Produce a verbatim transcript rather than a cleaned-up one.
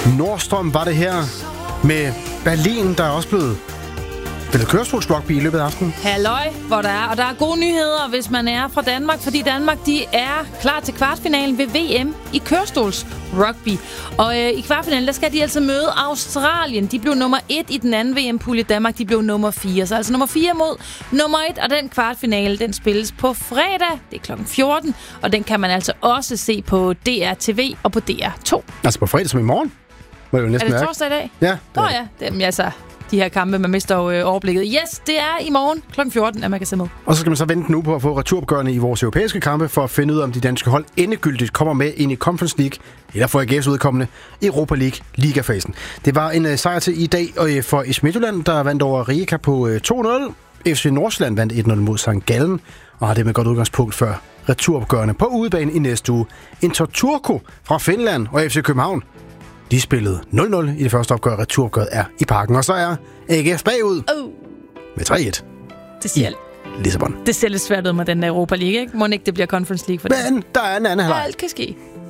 Nordstrøm var det her med Berlin, der er også blevet spillet kørestolsrugby i løbet af aftenen. Halløj, hvor der er. Og der er gode nyheder, hvis man er fra Danmark, fordi Danmark, de er klar til kvartfinalen ved V M i kørestolsrugby. Og øh, i kvartfinalen, der skal de altså møde Australien. De blev nummer et i den anden V M-pulje. Danmark, de blev nummer fire. Så altså nummer fire mod nummer et. Og den kvartfinale, den spilles på fredag. Det er klokken fjorten. Og den kan man altså også se på D R T V og på D R to. Altså på fredag som i morgen? Må det jo næsten er det mærke. torsdag i dag? Ja. Åh oh, ja, det er altså... De her kampe, man mister jo øh, overblikket. Yes, det er i morgen klokken fjorten, at man kan se med. Og så skal man så vente nu på at få returopgørende i vores europæiske kampe, for at finde ud af, om de danske hold endegyldigt kommer med ind i Conference League, eller for A G F's udkommende Europa League ligafasen. Det var en uh, sejr til i dag uh, for I S Midtjylland, der vandt over Rijeka på uh, to nul. F C Nordsjælland vandt et nul mod Sankt Gallen, og har det med godt udgangspunkt før returopgørende på udebane i næste uge. En Turku fra Finland og F C København. De spillede nul nul i det første opgør. Returopgøret er i Parken. Og så er A G F bagud oh. med tre et det ser, i Lissabon. Det ser lidt svært ud med den der Europa League, ikke? Må ikke det bliver Conference League for det? Men der er en anden halvleg. Alt kan ske.